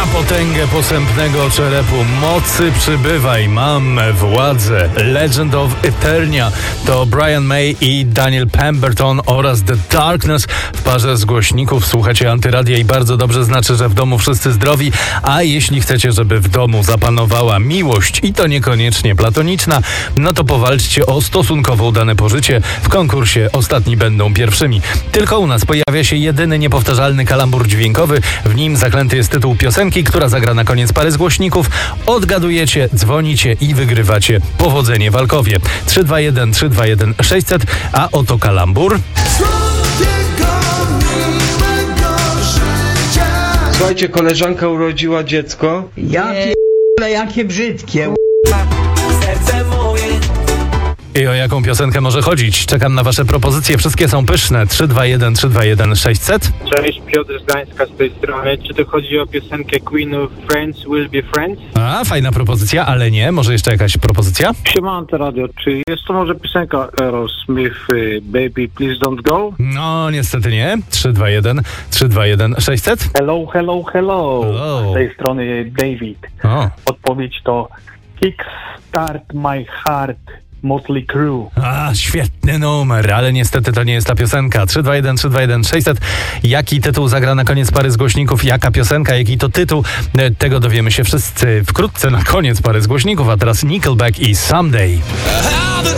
potęgę posępnego czerepu. Mocy przybywaj, mam władzę. Legend of Eternia to Brian May i Daniel Pemberton oraz The Darkness w parze z głośników. Słuchacie Antyradia i bardzo dobrze znaczy, że w domu wszyscy zdrowi. A jeśli chcecie, żeby w domu zapanowała miłość i to niekoniecznie platoniczna, no to powalczcie o stosunkowo udane pożycie. W konkursie ostatni będą pierwszymi. Tylko u nas pojawia się jedyny niepowtarzalny kalambur dźwiękowy. W nim zaklęty jest tytuł piosenki, która zagra na koniec pary z głośników. Odgadujecie, dzwonicie i wygrywacie. Powodzenie walkowie. 321 321 600, a oto kalambur. Słuchajcie, koleżanka urodziła dziecko. Ja pierdolę, jakie brzydkie. Serce moje. I o jaką piosenkę może chodzić? Czekam na wasze propozycje. Wszystkie są pyszne. 321 321 600. Cześć, Piotr z Gdańska z tej strony. Czy to chodzi o piosenkę Queenów Friends Will Be Friends? A, fajna propozycja, ale nie. Może jeszcze jakaś propozycja? Siema Antyradio, czy jest to może piosenka Aerosmith Baby Please Don't Go? No, niestety nie. 321 321 600. Hello. Hello. Z tej strony David. O. Odpowiedź to Kickstart My Heart Motley Crue. A, świetny numer, ale niestety to nie jest ta piosenka. 321 321 600. Jaki tytuł zagra na koniec pary z głośników? Jaka piosenka? Jaki to tytuł? Tego dowiemy się wszyscy wkrótce na koniec pary z głośników. A teraz Nickelback i Someday. How the